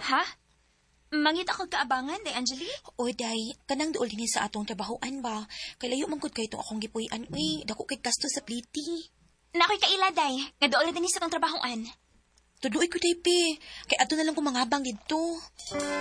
Ha? Mangita ko kaabangan, day Angeli? O day, kanang duol din sa atong trabahoan ba? Kay layo man gud kay itong akong gipuy-an. Uy, dako kay gasto sa pliti. Nakoy kaila, day. Nga doon din sa tong trabahoan. Tuduoy ko day, pe. Kay ato na lang kumangabang dito.